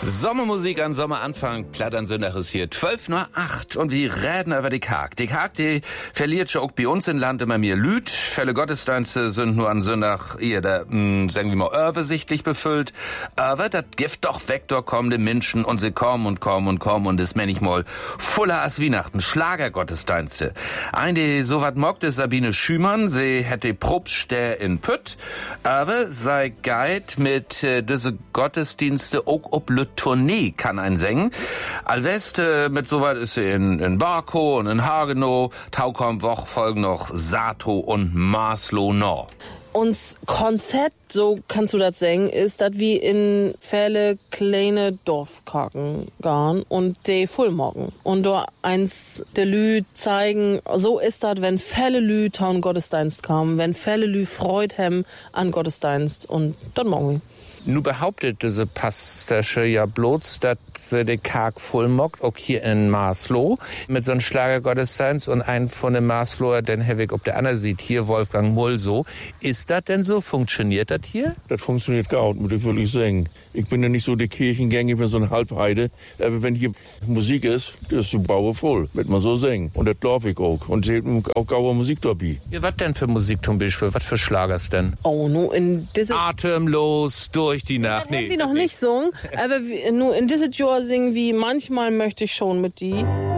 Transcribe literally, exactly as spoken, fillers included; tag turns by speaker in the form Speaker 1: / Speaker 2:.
Speaker 1: Sommermusik an Sommeranfang, Plattern Sündach ist hier zwölf Uhr acht und wir reden über die Karg. Die Karg, die verliert schon auch bei uns im Land immer mehr Lüt. Fälle Gottesdienste sind nur an Sündach ihr da, mh, sagen wir mal, übersichtlich befüllt. Aber das Gift doch weg, da kommen die Menschen und sie kommen und kommen und kommen und das männlich mal voller als Weihnachten. Schlagergottesdienste. Ein, die so wat mockt, ist Sabine Schümann. Sie hätte Probstär in Pütt. Aber sei Guide mit äh, diese Gottesdienste auch ob le Tournee kann ein singen. Allwest äh, mit so was ist sie in, in Barko und in Hagenow. Tau kommt Woch folgen noch Sato und Maslow noch.
Speaker 2: Uns Konzept, so kannst du das sagen, ist, dass wir in viele kleine Dorfkaken gehen und die vollmocken. Und da eins der Lü zeigen, so ist das, wenn viele Lü taun Gottesdienst kommen, wenn viele Lü Freude haben an Gottesdienst und dann machen wir.
Speaker 1: Nu behauptet diese Pastasche ja bloß, dass sie die Karg vollmockt, auch hier in Maslow, mit so einem Schlagergottesdienst und ein von den Maslower, den Hevig ob der andere sieht, hier Wolfgang Mull so. Ist das denn so? Funktioniert das hier?
Speaker 3: Das funktioniert gar nicht, muss ich wirklich sagen. Ich bin ja nicht so der Kirchengänger, ich bin so eine Halbheide. Aber wenn hier Musik ist, das ist die Baue voll, wird man so singen. Und das glaube ich auch. Und sie haben auch gauer Musik dabei.
Speaker 1: Ja, was denn für Musik zum Beispiel? Was für Schlagers denn?
Speaker 2: Oh, nur in diese...
Speaker 1: Atemlos durch die Nacht.
Speaker 2: Nee, wir noch nicht singen, aber nur in diesem Jahr singen wie manchmal möchte ich schon mit die.